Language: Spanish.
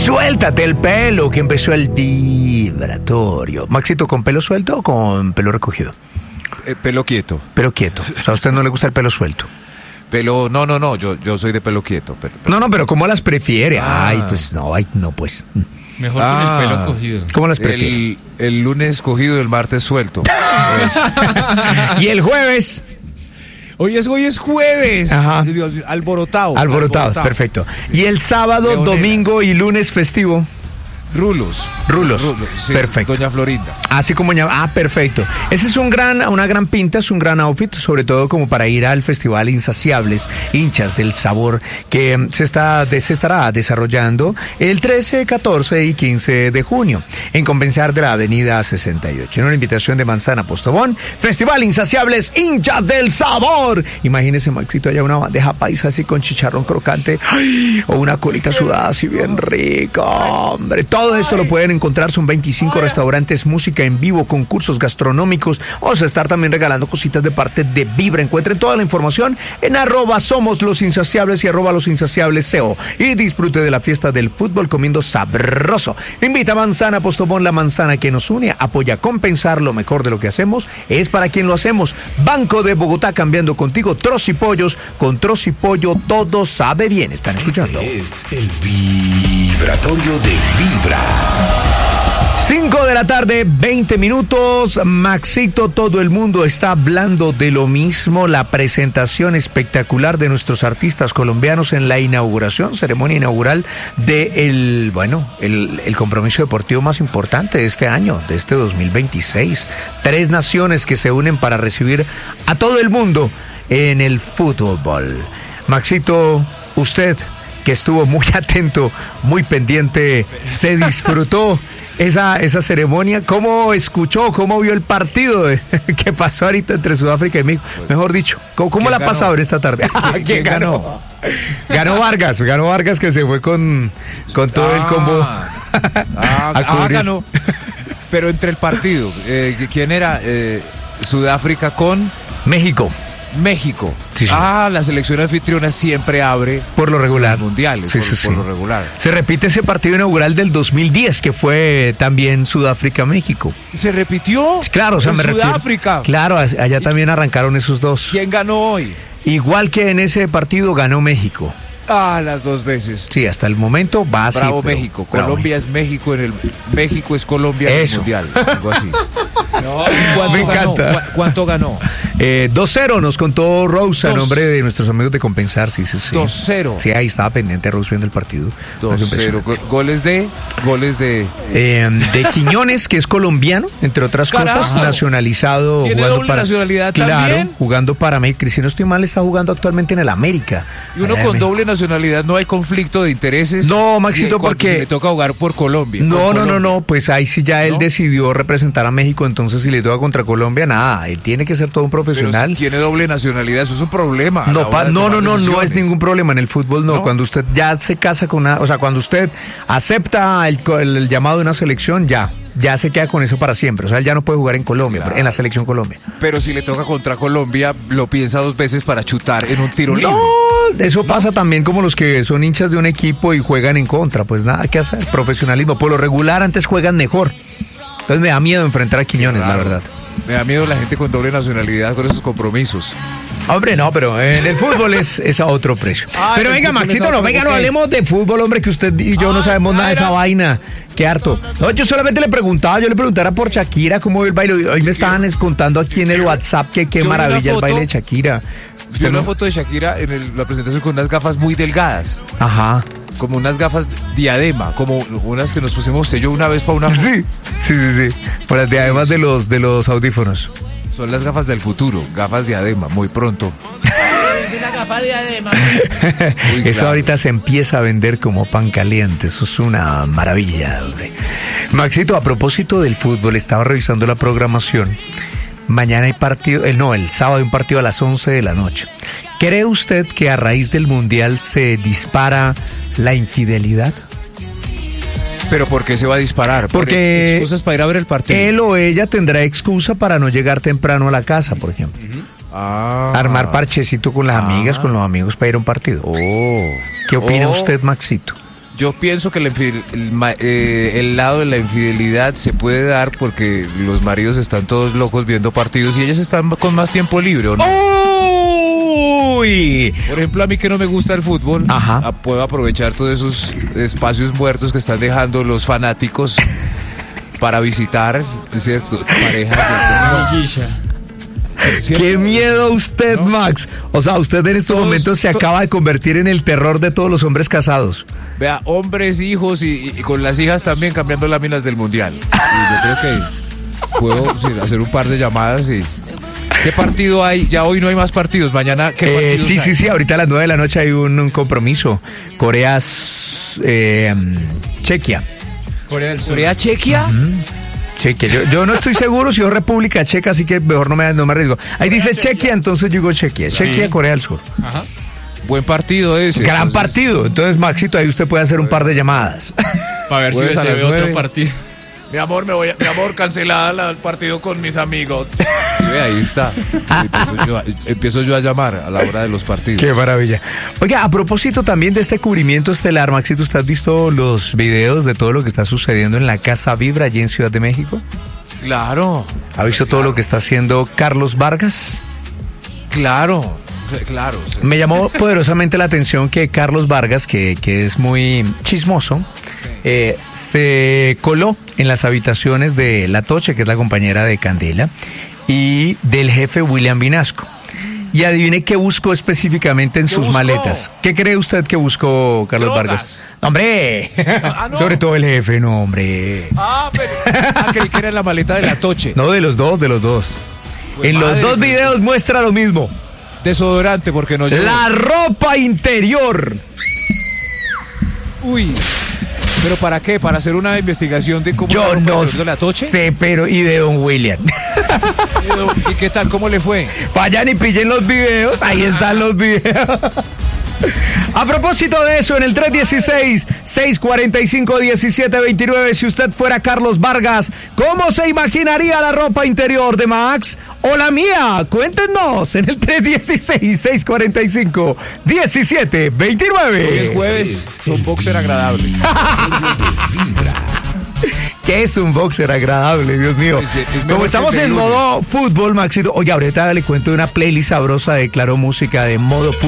Suéltate el pelo, que empezó el vibratorio. Maxito, ¿con pelo suelto o con pelo recogido? Pelo quieto. Pelo quieto. O sea, ¿a usted no le gusta el pelo suelto? No, yo soy de pelo quieto. No, pero ¿cómo las prefiere? Ay, pues. Mejor con el pelo cogido. ¿Cómo las prefiere? El lunes cogido y el martes suelto. ¿Y el jueves? Hoy es jueves. Ajá. Dios, alborotado, perfecto. ¿Y el sábado, Leoneras. Domingo y lunes festivo? Rulos, sí, perfecto. Doña Florinda. Así como perfecto. Ese es una gran pinta, es un gran outfit, sobre todo como para ir al Festival Insaciables, Hinchas del Sabor, que se estará desarrollando el 13, 14 y 15 de junio, en Compensar de la Avenida 68. En una invitación de Manzana Postobón, Festival Insaciables, Hinchas del Sabor. Imagínese, Maxito, allá una bandeja paisa así con chicharrón crocante, o una colita sudada así bien rica, hombre. Todo esto lo pueden encontrar, son 25 restaurantes, música en vivo, concursos gastronómicos. Vamos a estar también regalando cositas de parte de Vibra. Encuentren toda la información en @SomosLosInsaciables y @LosInsaciablesCO. Y disfrute de la fiesta del fútbol comiendo sabroso. Invita a Manzana Postobón, la manzana que nos une, apoya Compensar. Lo mejor de lo que hacemos es para quien lo hacemos. Banco de Bogotá, cambiando contigo. Tros y pollos, con Tros y pollo todo sabe bien. Están escuchando. Este es el vibratorio de Vibra. 5 de la tarde, 20 minutos. Maxito, todo el mundo está hablando de lo mismo. La presentación espectacular de nuestros artistas colombianos en la ceremonia inaugural de el compromiso deportivo más importante de este año, de este 2026. 3 naciones que se unen para recibir a todo el mundo en el fútbol. Maxito, usted, que estuvo muy atento, muy pendiente, se disfrutó esa ceremonia. ¿Cómo escuchó, cómo vio el partido que pasó ahorita entre Sudáfrica y México? Mejor dicho, ¿cómo la ha pasado en esta tarde? ¿Quién ganó? Ganó Vargas, que se fue con todo el combo. Ganó. Pero entre el partido, ¿quién era? Sudáfrica con México. Sí. La selección anfitriona siempre abre por lo regular los mundiales, por lo regular. Se repite ese partido inaugural del 2010, que fue también Sudáfrica-México. ¿Se repitió? Claro, o sea, me refiero. Sudáfrica. Claro, allá también arrancaron esos dos. ¿Quién ganó hoy? Igual que en ese partido ganó México. Las 2 veces. Sí, hasta el momento va así. Bravo México. Colombia es México México es Colombia en el mundial. Algo así. Me encanta. ¿Cuánto ganó? 2-0 nos contó Rose a nombre de nuestros amigos de Compensar. Sí. 2-0. Sí, ahí estaba pendiente Rose viendo el partido. 2-0. Goles de Quiñones, que es colombiano, entre otras cosas, nacionalizado. ¿Tiene jugando doble para nacionalidad claro, también? Jugando para México. Si no estoy mal, está jugando actualmente en el América. Y uno con doble nacionalidad, ¿no hay conflicto de intereses? No, Maxito, porque se le toca jugar por Colombia. No, pues ahí sí ya él decidió representar a México, entonces si le toca contra Colombia, nada, él tiene que ser todo un profesional. Pero si tiene doble nacionalidad, eso es un problema. No es ningún problema en el fútbol, no. Cuando usted ya se casa con cuando usted acepta el llamado de una selección, ya se queda con eso para siempre. O sea, él ya no puede jugar en Colombia, en la selección Colombia. Pero si le toca contra Colombia, lo piensa 2 veces para chutar en un tiro libre. Eso pasa también como los que son hinchas de un equipo y juegan en contra. Pues nada que hacer, profesionalismo. Por lo regular antes juegan mejor. Entonces me da miedo enfrentar a Quiñones, la verdad. Me da miedo la gente con doble nacionalidad con esos compromisos. Hombre, no, pero en el fútbol es a otro precio. Pero venga, Maxito, no hablemos de fútbol, hombre, que usted y yo no sabemos nada de esa vaina. Qué harto. No, yo solamente le preguntaba por Shakira cómo ve el baile. Hoy me estaban contando aquí en el WhatsApp que qué maravilla el baile de Shakira. Vi una foto de Shakira en la presentación con unas gafas muy delgadas. Ajá. Como unas gafas diadema, como unas que nos pusimos usted y yo una vez para una foto. Sí. Por las diademas de los audífonos. Son las gafas del futuro, gafas diadema, muy pronto. La gafa diadema. Eso ahorita se empieza a vender como pan caliente, eso es una maravilla, hombre. Maxito, a propósito del fútbol, estaba revisando la programación. Mañana hay partido, el sábado hay un partido a las 11 de la noche. ¿Cree usted que a raíz del Mundial se dispara la infidelidad? ¿Pero por qué se va a disparar? Porque excusas para ir a ver el partido. Él o ella tendrá excusa para no llegar temprano a la casa, por ejemplo. Armar parchecito con las amigas, con los amigos para ir a un partido. ¿Qué opina usted, Maxito? Yo pienso que el lado de la infidelidad se puede dar porque los maridos están todos locos viendo partidos y ellas están con más tiempo libre, ¿o no? ¡Uy! Por ejemplo, a mí que no me gusta el fútbol, puedo aprovechar todos esos espacios muertos que están dejando los fanáticos para visitar, ¿cierto? Parejas. ¡Qué miedo usted, ¿no? Max! O sea, usted en estos momentos se acaba de convertir en el terror de todos los hombres casados. Vea, hombres, hijos y con las hijas también cambiando láminas del mundial. Y yo creo que puedo hacer un par de llamadas y... ¿Qué partido hay? Ya hoy no hay más partidos. Mañana, ¿qué partidos hay? Sí. Ahorita a las 9 de la noche hay un compromiso. Chequia. ¿Corea-Chequia? Chequia. Yo no estoy seguro si es República Checa, así que mejor no me arriesgo. Ahí dice Chequia, entonces yo digo Chequia. Chequia, Corea del Sur. Ajá. Buen partido ese. Gran partido. Entonces, Maxito, ahí usted puede hacer un par de llamadas. Para ver si se ve otro partido. Mi amor, cancelada el partido con mis amigos. Sí, ve, ahí está. Empiezo yo a llamar a la hora de los partidos. Qué maravilla. Oiga, a propósito también de este cubrimiento estelar, Maxito, ¿usted ha visto los videos de todo lo que está sucediendo en la Casa Vibra allí en Ciudad de México? Claro. ¿Ha visto todo lo que está haciendo Carlos Vargas? Claro. Sí. Me llamó poderosamente la atención que Carlos Vargas, que es muy chismoso, se coló en las habitaciones de La Toche, que es la compañera de Candela, y del jefe William Vinasco. Y adivine qué buscó específicamente en sus maletas. ¿Qué cree usted que buscó Carlos Vargas? ¡Hombre! No. Sobre todo el jefe, no, hombre. Creí que era en la maleta de La Toche. No, de los dos. Pues en los dos videos muestra lo mismo. Desodorante, porque no llegó. La ropa interior. Uy. ¿Pero para qué? ¿Para hacer una investigación de cómo yo no de La Toche? sé, pero y de don William. ¿Y qué tal? ¿Cómo le fue? Vayan y pillen los videos. Ahí están los videos. A propósito de eso, en el 316-645-1729, si usted fuera Carlos Vargas, ¿cómo se imaginaría la ropa interior de Max o la mía? Cuéntenos en el 316-645-1729. Hoy es jueves, un boxer agradable. ¿Qué es un boxer agradable, Dios mío? Como estamos en modo fútbol, Maxito, oye, ahorita le cuento de una playlist sabrosa de Claro Música de modo